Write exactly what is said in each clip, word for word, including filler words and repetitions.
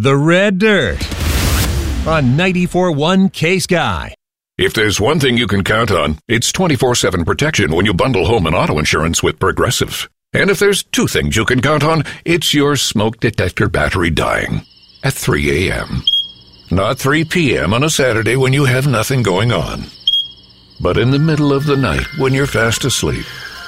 The Red Dirt on ninety-four point one K-Sky. If there's one thing you can count on, it's twenty-four seven protection when you bundle home and auto insurance with Progressive. And if there's two things you can count on, it's your smoke detector battery dying at three a.m. Not three p.m. on a Saturday when you have nothing going on, but in the middle of the night when you're fast asleep.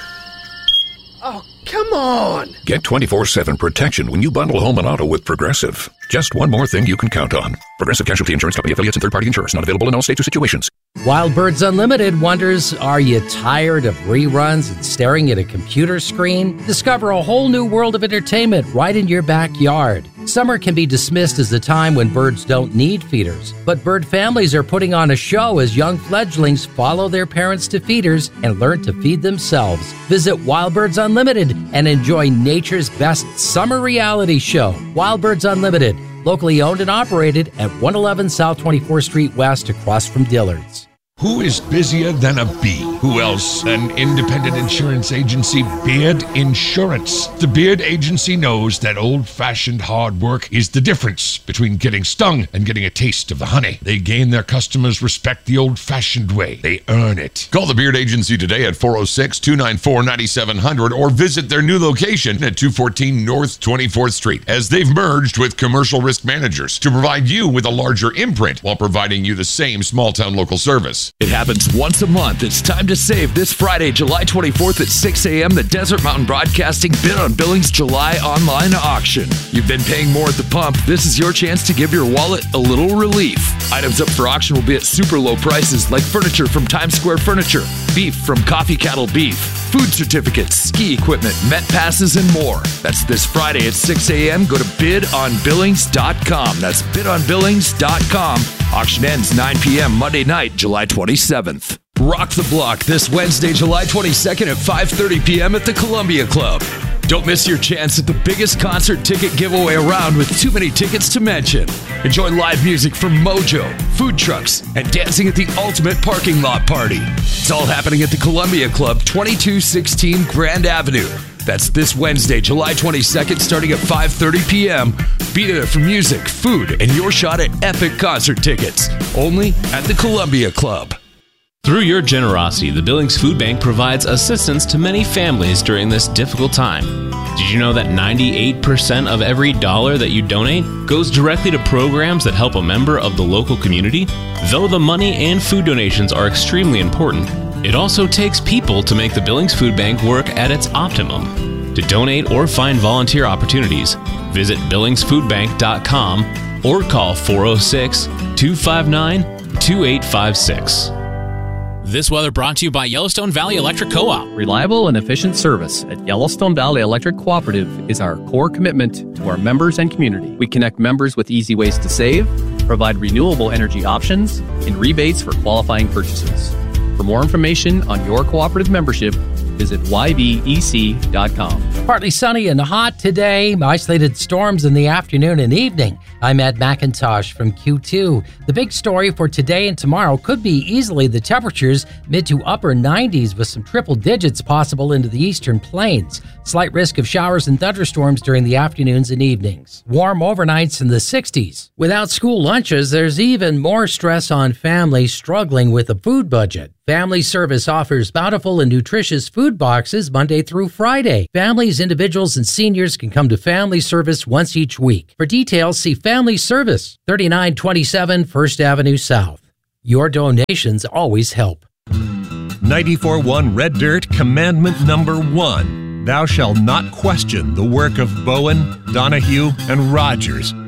Oh, come on! Get twenty-four seven protection when you bundle home and auto with Progressive. Just one more thing you can count on. Progressive Casualty Insurance Company affiliates and third-party insurers. Not available in all states or situations. Wild Birds Unlimited wonders, are you tired of reruns and staring at a computer screen? Discover a whole new world of entertainment right in your backyard. Summer can be dismissed as the time when birds don't need feeders, but bird families are putting on a show as young fledglings follow their parents to feeders and learn to feed themselves. Visit Wild Birds Unlimited and enjoy nature's best summer reality show. Wild Birds Unlimited, locally owned and operated at one eleven South twenty-fourth Street West across from Dillard's. Who is busier than a bee? Who else? An independent insurance agency, Beard Insurance. The Beard Agency knows that old-fashioned hard work is the difference between getting stung and getting a taste of the honey. They gain their customers' respect the old-fashioned way. They earn it. Call the Beard Agency today at four oh six, two nine four, nine seven hundred or visit their new location at two fourteen North twenty-fourth Street, as they've merged with Commercial Risk Managers to provide you with a larger imprint while providing you the same small-town local service. It happens once a month. It's time to save this Friday, July twenty-fourth at six a.m. the Desert Mountain Broadcasting Bid on Billings July online auction. You've been paying more at the pump. This is your chance to give your wallet a little relief. Items up for auction will be at super low prices, like furniture from Times Square Furniture, beef from Coffee Cattle Beef, food certificates, ski equipment, Met passes, and more. That's this Friday at six a.m. Go to bid on billings dot com. That's bid on billings dot com. Auction ends nine p.m. Monday night, July twenty-seventh. Rock the Block this Wednesday, July twenty-second at five thirty p.m. at the Columbia Club. Don't miss your chance at the biggest concert ticket giveaway around with too many tickets to mention. Enjoy live music from Mojo, food trucks, and dancing at the ultimate parking lot party. It's all happening at the Columbia Club, twenty-two sixteen Grand Avenue. That's this Wednesday, July twenty-second, starting at five thirty p.m. Be there for music, food, and your shot at epic concert tickets. Only at the Columbia Club. Through your generosity, the Billings Food Bank provides assistance to many families during this difficult time. Did you know that ninety-eight percent of every dollar that you donate goes directly to programs that help a member of the local community? Though the money and food donations are extremely important, it also takes people to make the Billings Food Bank work at its optimum. To donate or find volunteer opportunities, visit billings food bank dot com or call four oh six, two five nine, two eight five six. This weather brought to you by Yellowstone Valley Electric Co-op. Reliable and efficient service at Yellowstone Valley Electric Cooperative is our core commitment to our members and community. We connect members with easy ways to save, provide renewable energy options, and rebates for qualifying purchases. For more information on your cooperative membership, visit y v e c dot com. Partly sunny and hot today. Isolated storms in the afternoon and evening. I'm Ed McIntosh from Q two. The big story for today and tomorrow could be easily the temperatures mid to upper nineties with some triple digits possible into the eastern plains. Slight risk of showers and thunderstorms during the afternoons and evenings. Warm overnights in the sixties. Without school lunches, there's even more stress on families struggling with a food budget. Family Service offers bountiful and nutritious food boxes Monday through Friday. Families, individuals, and seniors can come to Family Service once each week. For details, see Family Service, thirty-nine twenty-seven First Avenue South. Your donations always help. ninety-four point one Red Dirt Commandment Number One. Thou shalt not question the work of Bowen, Donahue, and Rogers,